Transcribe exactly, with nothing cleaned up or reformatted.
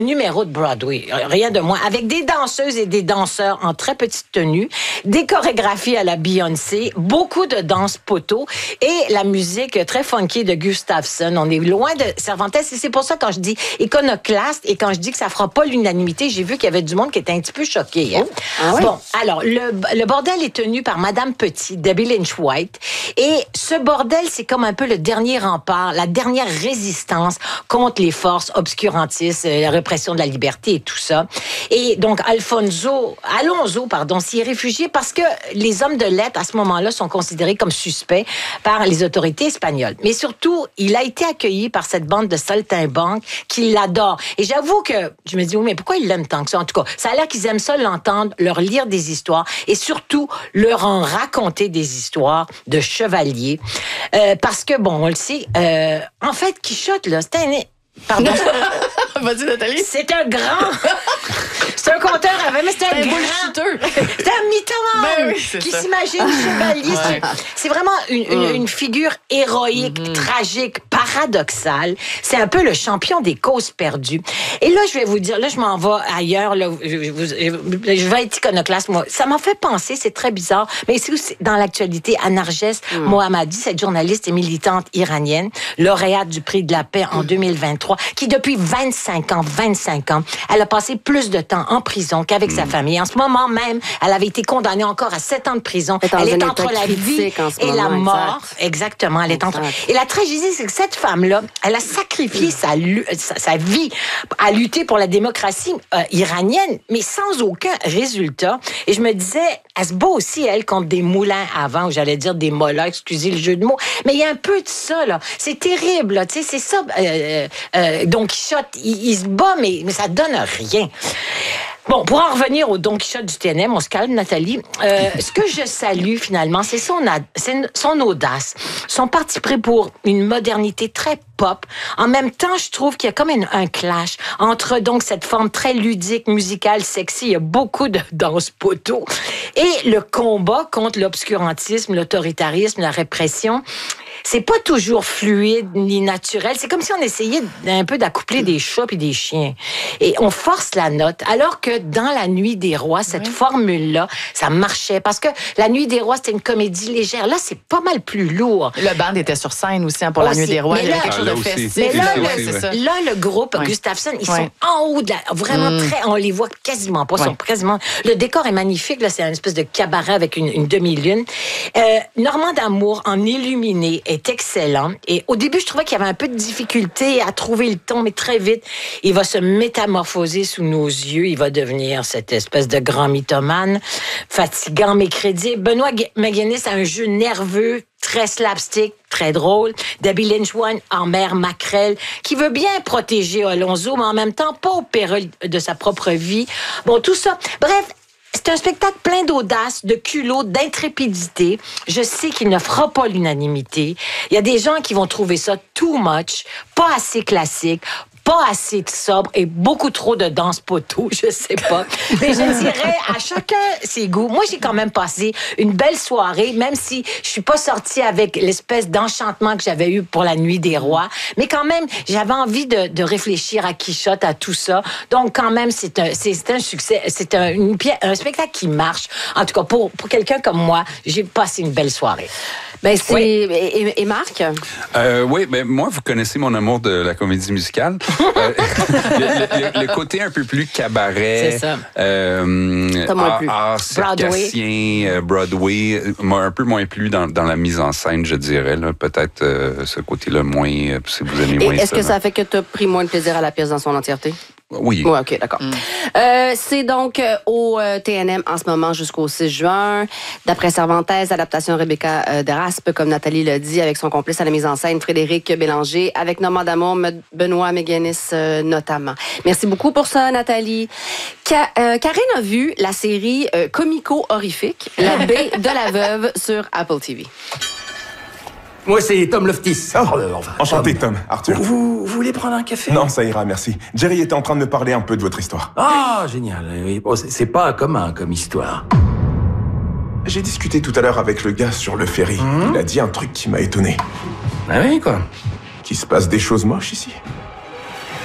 numéro de Broadway, rien de moins, avec des danseuses et des danseurs en très petite tenue, des chorégraphies à la Beyoncé, beaucoup de danse poteau et la musique très funky de Gustafsson. On est loin de Cervantes et c'est pour ça quand je dis iconoclaste et quand je dis que ça fera pas l'unanimité, j'ai vu qu'il y avait du monde qui était un petit peu choqué. Hein? Oh. Ah ouais? Bon, alors, le, le bordel est tenu par Madame Petit, Debbie Lynch White, et ce bordel, c'est comme un peu le dernier rempart, la dernière résistance contre les forces obscurantistes, la répression de la liberté et tout ça. Et donc, Alfonso, Alonso, pardon, s'y est réfugié parce que les hommes de lettres, à ce moment-là, sont considérés comme suspects par les autorités espagnoles. Mais surtout, il a été accueilli par cette bande de saltimbanques qui l'adorent. Et j'avoue que je me dis, oui, mais pourquoi ils l'aiment tant que ça? En tout cas, ça a l'air qu'ils aiment ça l'entendre, leur lire des histoires et surtout leur en raconter des histoires de chevaliers. Euh, parce que, bon, on le sait, euh, en fait, Quichotte, là, c'était un... Pardon. Vas-y, Nathalie. C'est un grand. C'est un conteur avec, mais c'est un, un grand. C'est un mythomane ben oui, qui ça. s'imagine chevalier. Ouais. C'est vraiment une, une, mm. une figure héroïque, mm-hmm. tragique, paradoxale. C'est un peu le champion des causes perdues. Et là, je vais vous dire, là, je m'en vais ailleurs. Là, je, je, je vais être iconoclaste, moi. Ça m'a fait penser, c'est très bizarre, mais c'est aussi dans l'actualité, Narges mm. Mohammadi, cette journaliste et militante iranienne, lauréate du prix de la paix en mm. deux mille vingt-trois, qui depuis vingt-cinq ans, vingt-cinq ans, elle a passé plus de temps en prison qu'avec mmh. sa famille. En ce moment même, elle avait été condamnée encore à sept ans de prison. Elle, elle est entre la vie et moment, la mort. Exact. Exactement. Elle est entre... Et la tragédie, c'est que cette femme-là, elle a sacrifié mmh. sa, sa, sa vie à lutter pour la démocratie euh, iranienne, mais sans aucun résultat. Et je me disais, elle se bat aussi, elle, contre des moulins à vent, ou j'allais dire des mollets, excusez le jeu de mots. Mais il y a un peu de ça, là. C'est terrible, là. Tu sais, c'est ça. Euh, euh, Don Quichotte, il, il se bat, mais, mais ça donne rien. Bon, pour en revenir au Don Quichotte du T N M, on se calme, Nathalie. Euh, ce que je salue, finalement, c'est son, ad, c'est son audace, son parti pris pour une modernité très pop. En même temps, je trouve qu'il y a comme une, un clash entre donc cette forme très ludique, musicale, sexy, il y a beaucoup de danse poteau, et le combat contre l'obscurantisme, l'autoritarisme, la répression. C'est pas toujours fluide ni naturel. C'est comme si on essayait un peu d'accoupler des chats et des chiens. Et on force la note. Alors que dans La Nuit des Rois, cette oui. formule-là, ça marchait. Parce que La Nuit des Rois, c'était une comédie légère. Là, c'est pas mal plus lourd. Le band était sur scène aussi hein, pour aussi. La Nuit des Rois. Mais il y avait quelque chose de festif. Mais là, le, là, le groupe oui. Gustafsson, ils oui. sont en haut de la... Vraiment mm. très... On les voit quasiment pas. Oui. Sont quasiment, le décor est magnifique. Là, c'est une espèce de cabaret avec une, une demi-lune. Euh, Normand d'Amour, en illuminé, est excellent. Et au début, je trouvais qu'il y avait un peu de difficulté à trouver le ton, mais très vite, il va se métamorphoser sous nos yeux. Il va devenir cette espèce de grand mythomane, fatigant mais crédible. Benoît McGuinness a un jeu nerveux, très slapstick, très drôle. Debbie Lynch White en mère maquerelle, qui veut bien protéger Alonso, mais en même temps pas au péril de sa propre vie. Bon, tout ça. Bref, c'est un spectacle plein d'audace, de culot, d'intrépidité. Je sais qu'il ne fera pas l'unanimité. Il y a des gens qui vont trouver ça too much, pas assez classique, pas assez de sobre et beaucoup trop de danse poteau, je sais pas. Mais je dirais à chacun ses goûts. Moi, j'ai quand même passé une belle soirée, même si je suis pas sortie avec l'espèce d'enchantement que j'avais eu pour La Nuit des Rois. Mais quand même, j'avais envie de, de réfléchir à Quichotte, à tout ça. Donc, quand même, c'est un, c'est, c'est un succès. C'est un, une pièce, un spectacle qui marche. En tout cas, pour, pour quelqu'un comme moi, j'ai passé une belle soirée. Ben, c'est... Oui. Et, et Marc? Euh, oui, ben, moi, vous connaissez mon amour de la comédie musicale. euh, le, le, le côté un peu plus cabaret, c'est ça. Euh, art, art circassien, euh, Broadway, m'a un peu moins plu dans, dans la mise en scène, je dirais. Là. Peut-être euh, ce côté-là moins, euh, si vous aimez moins et est-ce ça, que ça fait que tu as pris moins de plaisir à la pièce dans son entièreté? Oui. Oui, OK, d'accord. Mm. Euh, c'est donc euh, au euh, T N M en ce moment jusqu'au six juin. D'après Cervantes, adaptation Rebecca euh, Deraspe, comme Nathalie l'a dit, avec son complice à la mise en scène, Frédéric Bélanger, avec Normand d'Amour, Benoît McGuinness euh, notamment. Merci beaucoup pour ça, Nathalie. Ka- euh, Karine a vu la série euh, comico-horrifique, La baie de la veuve sur Apple T V. Moi, c'est Tom Loftis. Oh, euh, enfin, enchanté, Tom. Arthur. Vous, vous, vous voulez prendre un café? Non, ça ira, merci. Jerry était en train de me parler un peu de votre histoire. Ah, génial. Oui, bon, c'est, c'est pas commun comme histoire. J'ai discuté tout à l'heure avec le gars sur le ferry. Mmh. Il a dit un truc qui m'a étonné. Ah oui, quoi? Qu'il se passe des choses moches ici.